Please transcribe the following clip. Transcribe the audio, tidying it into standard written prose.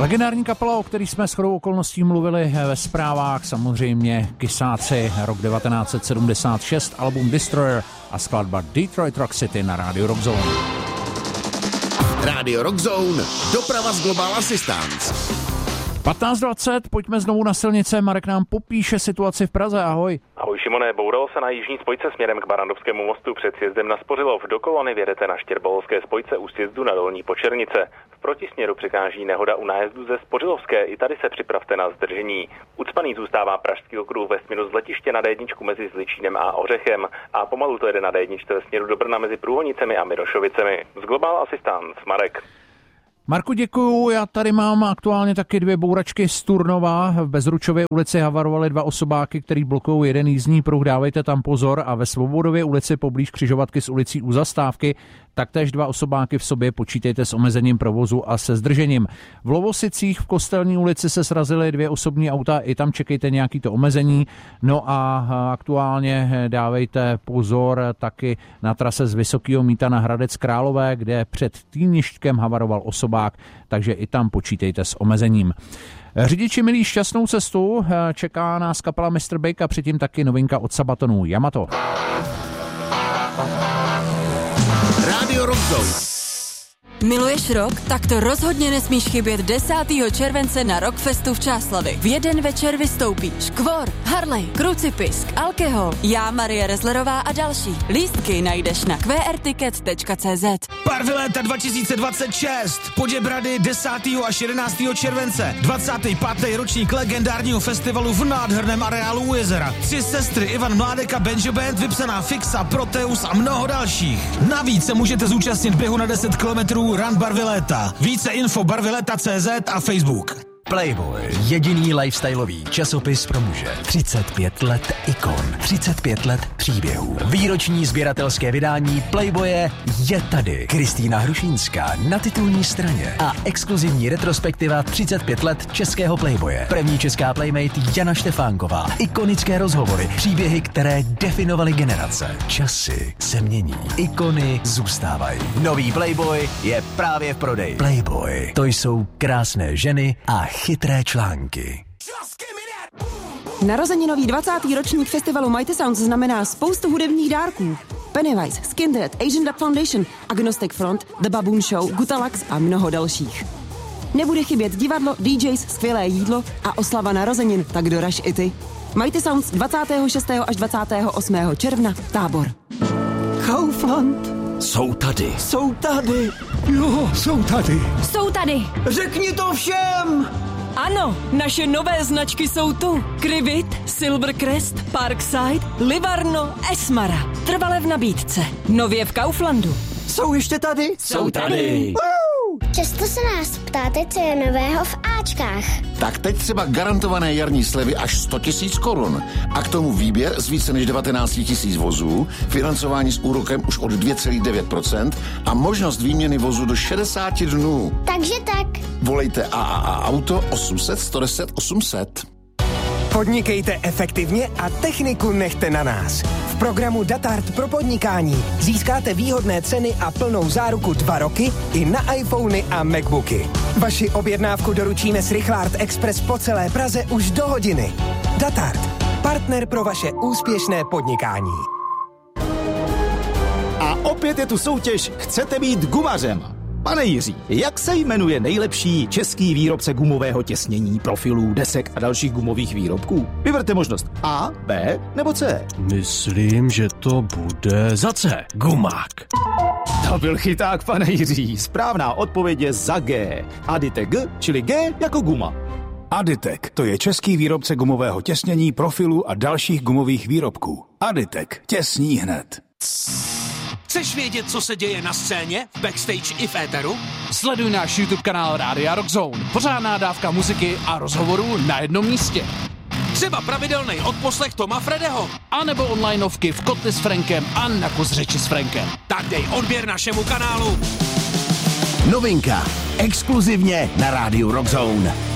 Legendární kapela, o který jsme shodou okolností mluvili ve zprávách, samozřejmě Kysáci, rok 1976, album Destroyer a skladba Detroit Rock City na rádiu Rock Zone. Rádio Rock Zone, doprava z Global Assistance. 15:20, pojďme znovu na silnice. Marek nám popíše situaci v Praze. Ahoj. Ahoj Šimone, bouralo se na jižní spojce směrem k Barrandovskému mostu před sjezdem na Spořilov. Do kolony vědete na Štěrbolovské spojce u sjezdu na Dolní Počernice. V protisměru překáží nehoda u nájezdu ze Spořilovské, i tady se připravte na zdržení. Ucpaný zůstává Pražský okruh ve směru z letiště na D1 mezi Zličínem a Ořechem a pomalu to jede na D1 ve směru do Brna mezi Průhonicemi a Mirošovicemi. Z Global Assistance, Marek. Marku, děkuju. Já tady mám aktuálně taky 2 bouračky z Turnova. V Bezručově ulici havarovaly 2 osobáky, který blokují jeden jízdní pruh. Dávejte tam pozor. A ve Svobodově ulici poblíž křižovatky s ulicí u Zastávky taktéž 2 osobáky v sobě, počítejte s omezením provozu a se zdržením. V Lovosicích v Kostelní ulici se srazily 2 osobní auta, i tam čekejte nějaký to omezení. No a aktuálně dávejte pozor taky na trase z Vysokého Mýta na Hradec Králové, kde před Týništkem havaroval osobák, takže i tam počítejte s omezením. Řidiči milí, šťastnou cestu, čeká nás kapela Mr. Big a předtím taky novinka od Sabatonů Yamato. Rádio Rock Zone. Miluješ rock? Tak to rozhodně nesmíš chybět 10. července na Rockfestu v Čáslavi. V jeden večer vystoupí Škvor, Harley, Krucipisk, Alkohol, já, Marie Rezlerová a další. Lístky najdeš na qrticket.cz. Barviléta 2026. Poděbrady 10. až 11. července. 25. ročník legendárního festivalu v nádherném areálu u jezera. 3 sestry, Ivan Mládek a Benjo Band, vypsaná Fixa, Proteus a mnoho dalších. Navíc se můžete zúčastnit běhu na 10 kilometrů Run Barvileta. Více info barvileta.cz a Facebook. Playboy, jediný lifestyleový časopis pro muže. 35 let ikon, 35 let příběhů. Výroční sběratelské vydání Playboye je tady. Kristýna Hrušínská na titulní straně a exkluzivní retrospektiva 35 let českého Playboye. První česká playmate Jana Štefánková. Ikonické rozhovory, příběhy, které definovaly generace. Časy se mění, ikony zůstávají. Nový Playboy je právě v prodeji. Playboy, to jsou krásné ženy a chytré články. Narozeninový 20. ročník festivalu Mighty Sounds znamená spoustu hudebních dárků. Pennywise, Skinhead, Asian Dub Foundation, Agnostic Front, The Baboon Show, Gutalax a mnoho dalších. Nebude chybět divadlo, DJs, skvělé jídlo a oslava narozenin, tak doraž i ty. Mighty Sounds 26. až 28. června, Tábor. Kaufland. Jsou tady. Jsou tady. Jo, jsou tady. Jsou tady. Řekni to všem. Ano, naše nové značky jsou tu. Krivit, Silvercrest, Parkside, Livarno, Esmara. Trvale v nabídce. Nově v Kauflandu. Jsou ještě tady? Jsou tady. Často se nás ptáte, co je nového v Ačkách. Tak teď třeba garantované jarní slevy až 100 000 korun. A k tomu výběr z více než 19 000 vozů, financování s úrokem už od 2,9% a možnost výměny vozu do 60 dnů. Takže tak. Volejte AAA Auto 800 110 800. Podnikejte efektivně a techniku nechte na nás. V programu Datart pro podnikání získáte výhodné ceny a plnou záruku 2 roky i na iPhony a Macbooky. Vaši objednávku doručíme s Rychlart Express po celé Praze už do hodiny. Datart. Partner pro vaše úspěšné podnikání. A opět je tu soutěž Chcete být gumařem? Pane Jiří, jak se jmenuje nejlepší český výrobce gumového těsnění, profilů, desek a dalších gumových výrobků? Vyberte možnost A, B nebo C. Myslím, že to bude za C. Gumák. To byl chyták, pane Jiří. Správná odpověď je za G. Aditek G, čili G jako guma. Aditek, to je český výrobce gumového těsnění, profilů a dalších gumových výrobků. Aditek, těsní hned. Chceš vědět, co se děje na scéně, v backstage i v éteru? Sleduj náš YouTube kanál Rádia Rock Zone. Pořádná dávka muziky a rozhovorů na jednom místě. Třeba pravidelný odposlech Toma Fredeho. A nebo onlineovky v Kotli s Frankem a na kus řeči s Frankem. Tak dej odběr našemu kanálu. Novinka. Exkluzivně na Rádiu Rock Zone.